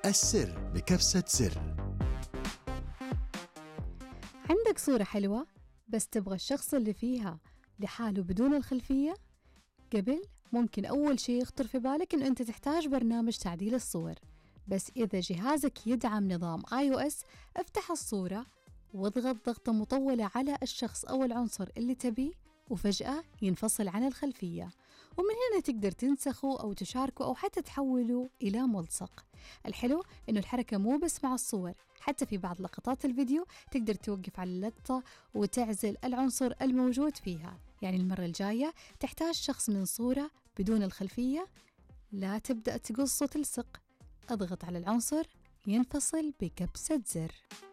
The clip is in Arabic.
السر بكبسة زر. عندك صورة حلوة بس تبغى الشخص اللي فيها لحاله بدون الخلفية؟ قبل ممكن أول شيء يخطر في بالك إنه أنت تحتاج برنامج تعديل الصور، بس إذا جهازك يدعم نظام iOS افتح الصورة واضغط ضغطة مطولة على الشخص أو العنصر اللي تبيه وفجأة ينفصل عن الخلفية، ومن هنا تقدر تنسخه أو تشاركه أو حتى تحوله إلى ملصق. الحلو إنه الحركة مو بس مع الصور، حتى في بعض لقطات الفيديو تقدر توقف على اللقطة وتعزل العنصر الموجود فيها. يعني المرة الجاية تحتاج شخص من صورة بدون الخلفية، لا تبدأ تقص وتلصق، اضغط على العنصر ينفصل بكبسة زر.